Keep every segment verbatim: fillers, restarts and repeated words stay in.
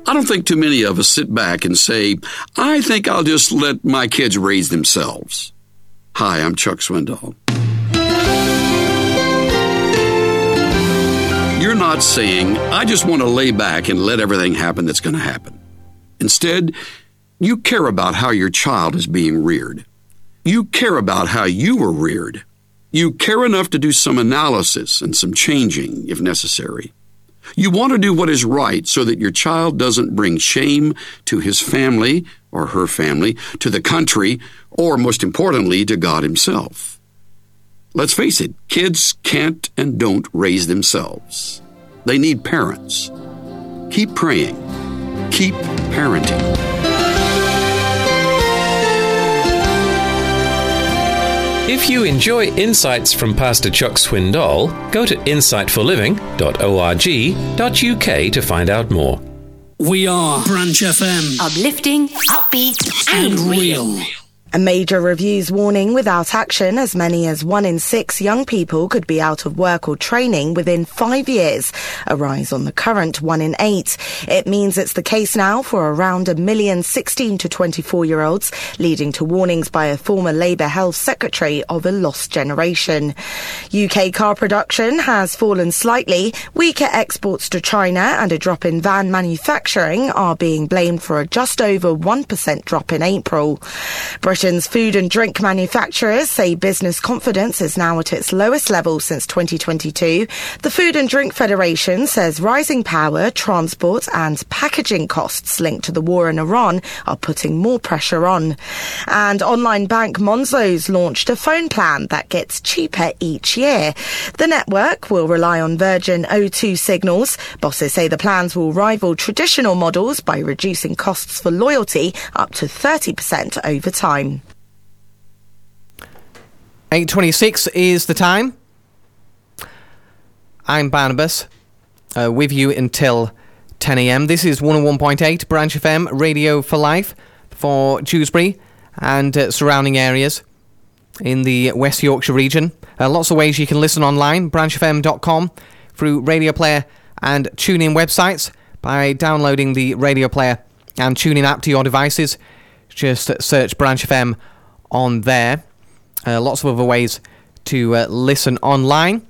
I don't think too many of us sit back and say, I think I'll just let my kids raise themselves. Hi, I'm Chuck Swindoll. You're not saying, I just want to lay back and let everything happen that's going to happen. Instead, you care about how your child is being reared. You care about how you were reared. You care enough to do some analysis and some changing if necessary. You want to do what is right so that your child doesn't bring shame to his family or her family, to the country, or most importantly, to God himself. Let's face it, kids can't and don't raise themselves. They need parents. Keep praying. Keep parenting. If you enjoy insights from Pastor Chuck Swindoll, go to insight for living dot org dot U K to find out more. We are Branch F M. Uplifting, upbeat, and, and real. A major reviews warning without action. As many as one in six young people could be out of work or training within five years, a rise on the current one in eight. It means it's the case now for around a million sixteen to twenty-four-year-olds, leading to warnings by a former Labour Health Secretary of a lost generation. U K car production has fallen slightly. Weaker exports to China and a drop in van manufacturing are being blamed for a just over one percent drop in April. British Britain's food and drink manufacturers say business confidence is now at its lowest level since twenty twenty-two. The Food and Drink Federation says rising power, transport and packaging costs linked to the war in Iran are putting more pressure on. And online bank Monzo's launched a phone plan that gets cheaper each year. The network will rely on Virgin O two signals. Bosses say the plans will rival traditional models by reducing costs for loyalty up to thirty percent over time. eight twenty-six is the time. I'm Barnabas, uh, with you until ten a.m. This is one oh one point eight Branch F M, Radio for Life for Dewsbury and uh, surrounding areas in the West Yorkshire region. Uh, lots of ways you can listen online, branch f m dot com, through Radio Player and TuneIn websites, by downloading the Radio Player and TuneIn app to your devices. Just search Branch F M on there. Uh, lots of other ways to uh, listen online.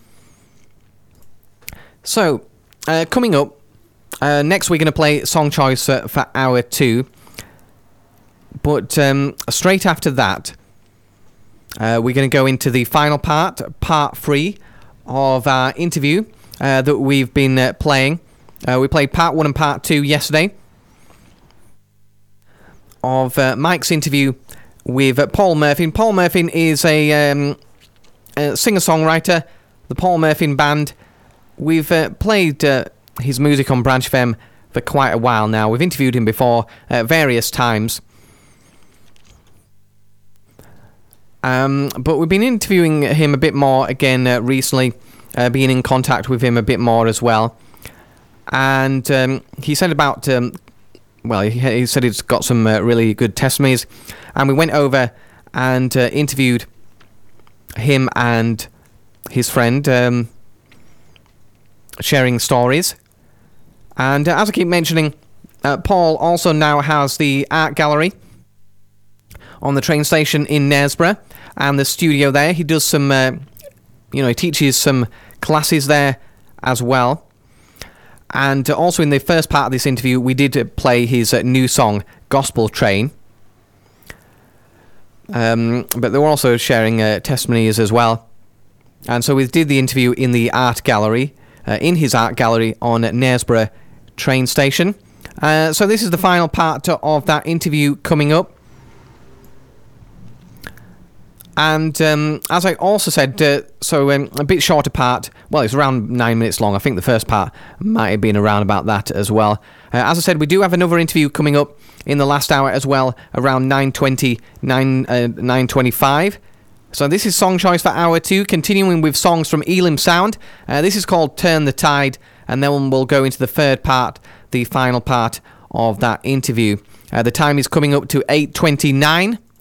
So, uh, coming up, uh, next we're going to play Song Choice uh, for hour two. But um, straight after that, uh, we're going to go into the final part, part three of our interview uh, that we've been uh, playing. Uh, we played part one and part two yesterday of uh, Mike's interview with uh, Paul Murphy. Paul Murphy is a, um, a singer-songwriter, the Paul Murphy Band. We've uh, played uh, his music on Branch F M for quite a while now. We've interviewed him before at various times. Um, but we've been interviewing him a bit more again uh, recently, uh, being in contact with him a bit more as well. And um, he said about... Um, Well, he, he said he's got some uh, really good testimonies, and we went over and uh, interviewed him and his friend, um, sharing stories. And uh, as I keep mentioning, uh, Paul also now has the art gallery on the train station in Knaresborough, and the studio there. He does some, uh, you know, he teaches some classes there as well. And also in the first part of this interview, we did play his uh, new song, Gospel Train. Um, but they were also sharing uh, testimonies as well. And so we did the interview in the art gallery, uh, in his art gallery on Knaresborough train station. Uh, so this is the final part of that interview coming up. And um, as I also said, uh, so um, a bit shorter part, well, it's around nine minutes long. I think the first part might have been around about that as well. Uh, as I said, we do have another interview coming up in the last hour as well, around nine twenty, nine, uh, nine twenty-five. So this is Song Choice for hour two, continuing with songs from Elim Sound. Uh, this is called Turn the Tide, and then we'll go into the third part, the final part of that interview. Uh, the time is coming up to eight twenty-nine.